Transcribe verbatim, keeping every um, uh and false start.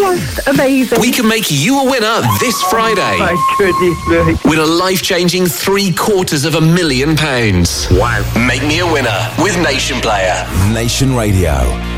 just amazing. We can make you a winner this Friday. My goodness me. With a life-changing three quarters of a million pounds. Wow. Make me a winner with Nation Player. Nation Radio.